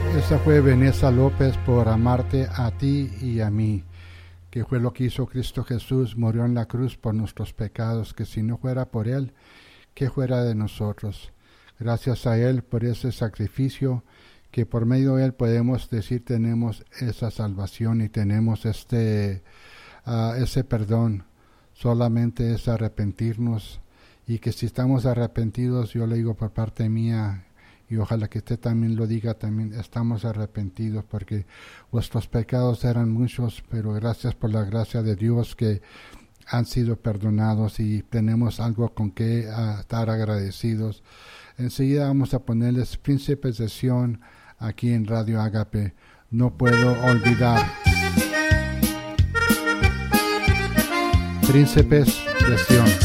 Esa fue Vanessa López, Por amarte a ti y a mí, que fue lo que hizo Cristo Jesús, murió en la cruz por nuestros pecados, que si no fuera por Él, ¿qué fuera de nosotros? Gracias a Él por ese sacrificio, que por medio de Él podemos decir tenemos esa salvación y tenemos ese perdón. Solamente es arrepentirnos, y que si estamos arrepentidos, yo le digo por parte mía, y ojalá que usted también lo diga, también estamos arrepentidos, porque vuestros pecados eran muchos, pero gracias por la gracia de Dios que han sido perdonados y tenemos algo con que estar agradecidos. Enseguida vamos a ponerles Príncipes de Sión aquí en Radio Ágape. No puedo olvidar. Príncipes de Sión.